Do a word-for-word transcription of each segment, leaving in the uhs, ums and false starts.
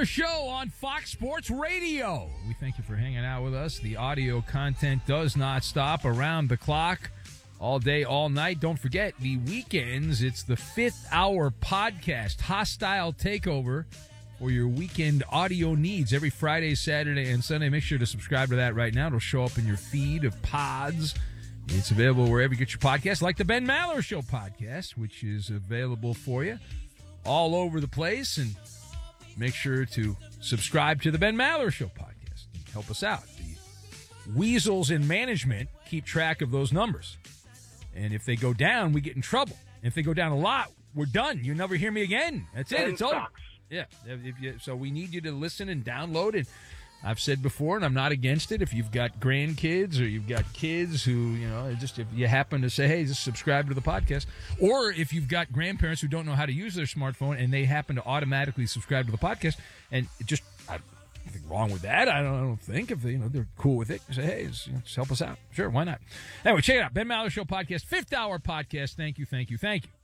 Maller Show on Fox Sports Radio. We thank you for hanging out with us. The audio content does not stop around the clock, all day, all night. Don't forget, the weekends, it's the fifth hour podcast, Hostile Takeover, for your weekend audio needs every Friday, Saturday, and Sunday. Make sure to subscribe to that right now. It'll show up in your feed of pods. It's available wherever you get your podcasts, like the Ben Maller Show podcast, which is available for you all over the place. And make sure to subscribe to the Ben Maller Show podcast. Help us out. The weasels in management keep track of those numbers. And if they go down, we get in trouble. And if they go down a lot, we're done. You never hear me again. That's it. It's over. Yeah. If you, so we need you to listen and download it. I've said before, and I'm not against it, if you've got grandkids or you've got kids who, you know, just if you happen to say, hey, just subscribe to the podcast, or if you've got grandparents who don't know how to use their smartphone and they happen to automatically subscribe to the podcast, and it just, I, nothing wrong with that. I don't, I don't think if they, you know, they're cool with it. Say, hey, just, you know, just help us out. Sure, why not? Anyway, check it out. Ben Maller Show podcast, fifth hour podcast. Thank you, thank you, thank you.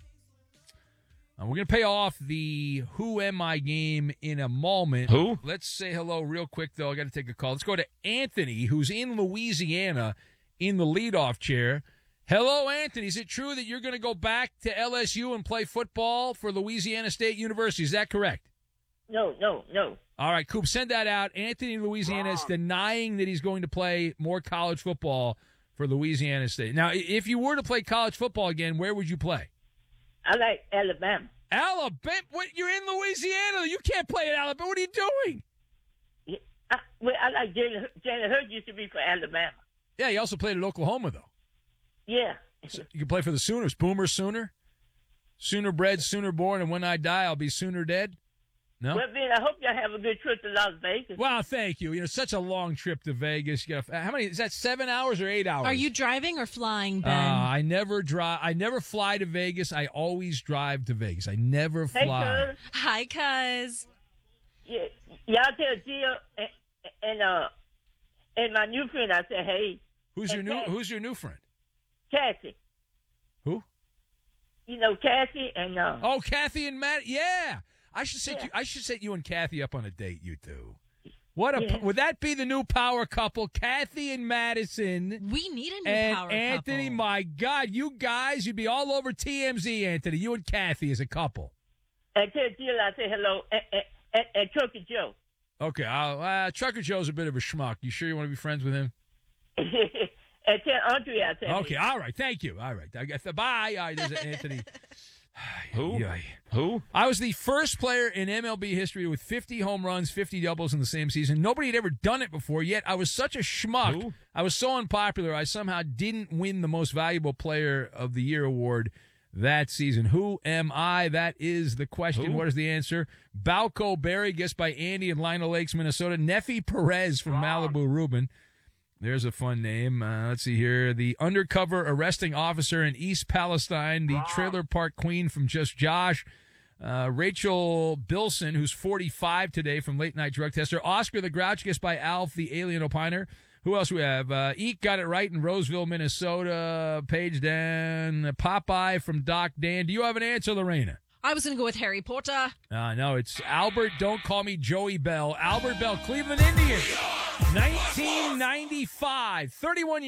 Uh, we're going to pay off the Who Am I game in a moment. Who? Let's say hello real quick, though. I got to take a call. Let's go to Anthony, who's in Louisiana in the leadoff chair. Hello, Anthony. Is it true that you're going to go back to L S U and play football for Louisiana State University? Is that correct? No, no, no. All right, Coop, send that out. Anthony in Louisiana is denying that he's going to play more college football for Louisiana State. Now, if you were to play college football again, where would you play? I like Alabama. Alabama? What? You're in Louisiana. You can't play at Alabama. What are you doing? Yeah, I, well, I like Jalen, Jalen Hurts used to be for Alabama. Yeah, he also played at Oklahoma, though. Yeah. So you can play for the Sooners. Boomer Sooner. Sooner bred, sooner born, and when I die, I'll be sooner dead. No? Well, Ben, I hope y'all have a good trip to Las Vegas. Wow, thank you. You know, such a long trip to Vegas. You gotta, how many? Is that seven hours or eight hours? Are you driving or flying, Ben? Uh, I never drive. I never fly to Vegas. I always drive to Vegas. I never fly. Hey, cuz. Hi, cuz. Yeah, y'all tell Gia and, and uh and my new friend, I said, hey. Who's your new? Cassie. Who's your new friend? Cassie. Who? You know Cassie and uh. Oh, Kathy and Matt. Yeah. I should set Yeah. you. I should set you and Kathy up on a date. You two. What a Yeah. would that be the new power couple? Kathy and Madison. We need a new And power Anthony, couple. my God, you guys, you'd be all over T M Z, Anthony. You and Kathy as a couple. And tell Jill I say hello and, and, and, and Trucker Joe. Okay, I'll, uh, Trucker Joe's a bit of a schmuck. You sure you want to be friends with him? And tell Andre I say Okay, all right, thank you. All right, I guess the bye. All right, there's Anthony. Who? Yeah. Who? I was the first player in M L B history with fifty home runs, fifty doubles in the same season. Nobody had ever done it before, yet I was such a schmuck. Who? I was so unpopular, I somehow didn't win the Most Valuable Player of the Year award that season. Who am I? That is the question. Who? What is the answer? Balco Berry, guessed by Andy in Lino Lakes, Minnesota. Neffy Perez from Malibu Rubin. There's a fun name. Uh, let's see here. The undercover arresting officer in East Palestine. The trailer park queen from Just Josh. Uh, Rachel Bilson, who's forty-five today from Late Night Drug Tester. Oscar the Grouch, guessed by Alf, the alien opiner. Who else we have? Uh, Eek got it right in Roseville, Minnesota. Page Dan. Popeye from Doc Dan. Do you have an answer, Lorena? I was going to go with Harry Potter. Uh, no, it's Albert, don't call me Joey Bell. Albert Bell, Cleveland Indians. nineteen ninety-five, thirty-one years.